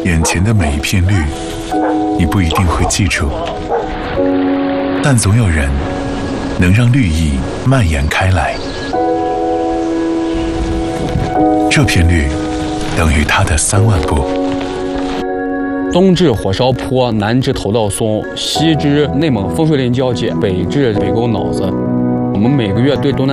眼前的每一片绿，你不一定会记住，但总有人能让绿意蔓延开来。这片绿等于它的3万步。 东至火烧坡，南至头道松，西至内蒙风水岭交界，北至北沟脑子。我们每个月对东南